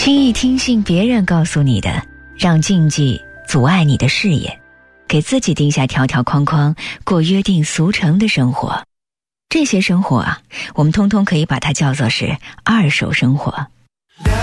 轻易听信别人告诉你的，让禁忌阻碍你的视野，给自己定下条条框框，过约定俗成的生活。这些生活啊，我们通通可以把它叫做是二手生活。